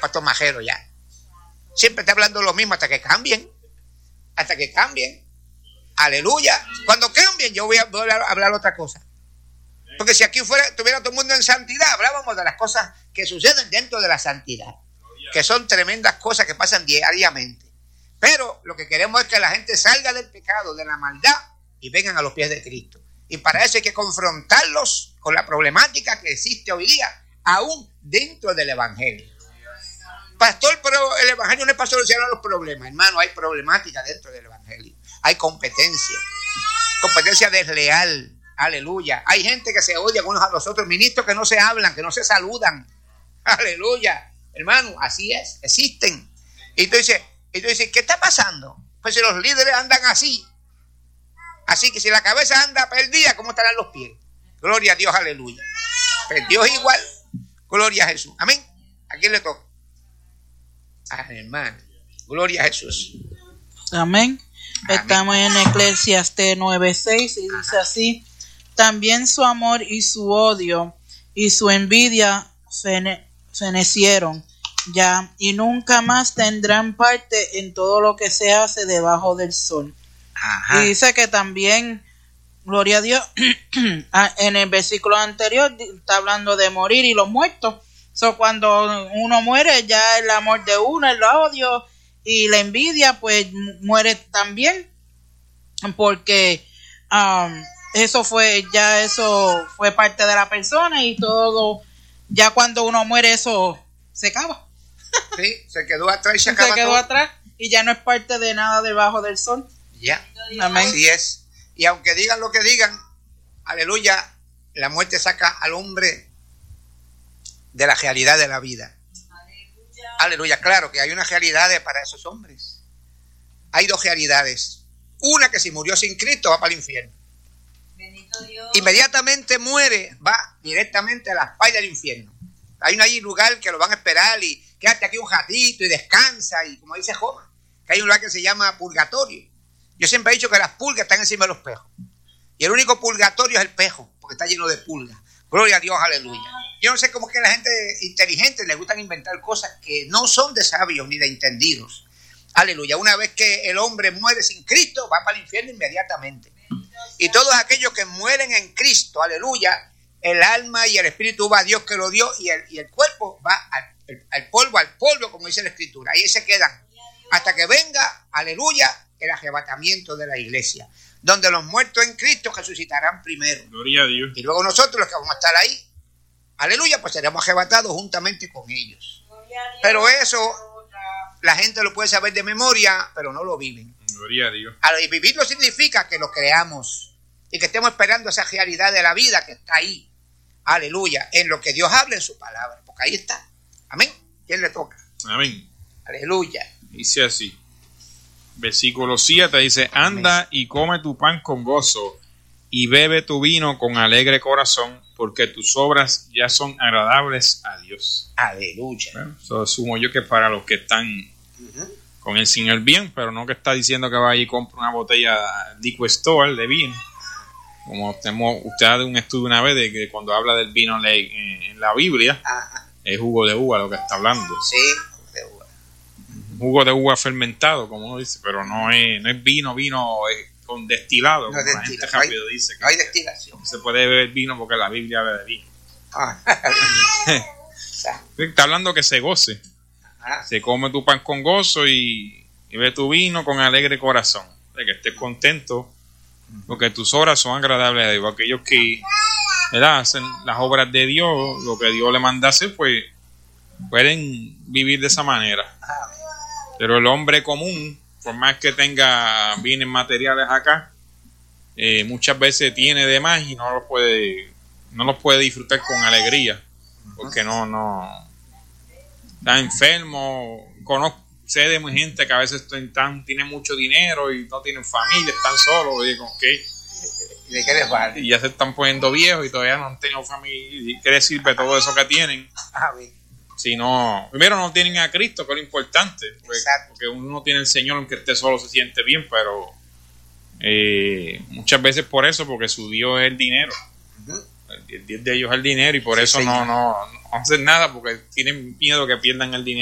pastor Majero ya. Siempre está hablando lo mismo hasta que cambien. Hasta que cambien. Aleluya. Cuando cambien, yo voy a hablar otra cosa. Porque si aquí estuviera todo el mundo en santidad, hablábamos de las cosas que suceden dentro de la santidad, que son tremendas cosas que pasan diariamente. Pero lo que queremos es que la gente salga del pecado, de la maldad, y vengan a los pies de Cristo. Y para eso hay que confrontarlos con la problemática que existe hoy día, aún dentro del Evangelio. Pastor, pero el Evangelio no es para solucionar los problemas. Hermano, hay problemática dentro del Evangelio. Hay competencia desleal. Aleluya. Hay gente que se odia unos a los otros, ministros que no se hablan, que no se saludan. Aleluya. Hermano, así es, existen. Y tú dices, ¿qué está pasando? Pues si los líderes andan así. Así que si la cabeza anda perdida, ¿cómo estarán los pies? Gloria a Dios, aleluya. Pues Dios igual, gloria a Jesús. Amén. ¿A quién le toca? A hermano. Gloria a Jesús. Amén. Estamos en Eclesiastés 9:6 y dice así: también su amor y su odio y su envidia fenecieron ya, y nunca más tendrán parte en todo lo que se hace debajo del sol. Ajá. Y dice que también, gloria a Dios, en el versículo anterior está hablando de morir y los muertos. Cuando uno muere, ya el amor de uno, el odio y la envidia, pues muere también, porque eso fue parte de la persona, y todo, ya cuando uno muere, eso se acaba. Sí, se quedó atrás y se quedó atrás, y ya no es parte de nada debajo del sol. Ya, amén. Así es. Y aunque digan lo que digan, aleluya, la muerte saca al hombre de la realidad de la vida. Aleluya. Claro que hay unas realidades para esos hombres. Hay dos realidades. Una, que si murió sin Cristo va para el infierno. Bendito Dios. Inmediatamente muere, va directamente a las payas del infierno. Hay un lugar que lo van a esperar y quédate aquí un ratito y descansa, y como dice Joma, que hay un lugar que se llama purgatorio. Yo siempre he dicho que las pulgas están encima de los pejos. Y el único purgatorio es el pejo, porque está lleno de pulgas. Gloria a Dios, aleluya. Yo no sé cómo es que la gente inteligente le gustan inventar cosas que no son de sabios ni de entendidos. Aleluya. Una vez que el hombre muere sin Cristo, va para el infierno inmediatamente. Y todos aquellos que mueren en Cristo, aleluya, el alma y el espíritu va a Dios que lo dio, y el cuerpo va al polvo, como dice la Escritura. Ahí se quedan hasta que venga, aleluya, el arrebatamiento de la iglesia, donde los muertos en Cristo resucitarán primero. Gloria a Dios. Y luego nosotros, los que vamos a estar ahí, aleluya, pues seremos arrebatados juntamente con ellos. Pero eso la gente lo puede saber de memoria, pero no lo viven. Gloria a Dios. Y vivirlo significa que lo creamos y que estemos esperando esa realidad de la vida que está ahí. Aleluya, en lo que Dios habla en su palabra, porque ahí está. Amén. ¿Quién le toca? Amén. Aleluya. Dice así. Versículo 7 dice: anda y come tu pan con gozo y bebe tu vino con alegre corazón, porque tus obras ya son agradables a Dios. Aleluya. Bueno, eso asumo yo que para los que están con el Señor bien, pero no que está diciendo que vaya y compre una botella Liquor Store de vino. Como usted ha dado un estudio una vez de que cuando habla del vino en la Biblia, es jugo de uva lo que está hablando. Sí, de uva. Jugo de uva fermentado, como uno dice, pero no es vino con destilado, No, como la gente rápido dice. No hay destilación. Se puede beber vino porque la Biblia habla de vino. Está hablando que se goce. Se come tu pan con gozo y bebe tu vino con alegre corazón. De que estés contento porque tus obras son agradables a Dios. Aquellos que, ¿verdad?, hacen las obras de Dios, lo que Dios le manda hacer, pues pueden vivir de esa manera. Pero el hombre común, por más que tenga bienes materiales acá, muchas veces tiene de más y no los puede disfrutar con alegría, porque no está enfermo. Sé de mucha gente que a veces tienen mucho dinero y no tienen familia, están solos, y digo, ¿qué? ¿De qué les vale? Y ya se están poniendo viejos y todavía no han tenido familia. ¿Y qué les sirve todo eso que tienen? Si no, primero no tienen a Cristo, que es lo importante, porque uno no tiene el Señor, aunque esté solo se siente bien, pero muchas veces por eso, porque su Dios es el dinero. El Dios de ellos es el dinero, y por eso no hacen nada, porque tienen miedo que pierdan el dinero.